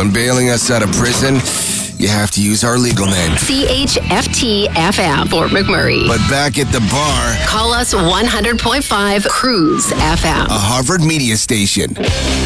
When bailing us out of prison, you have to use our legal name. CHFT FM for McMurray. But back at the bar, Call us 100.5 Cruise FM. a Harvard media station.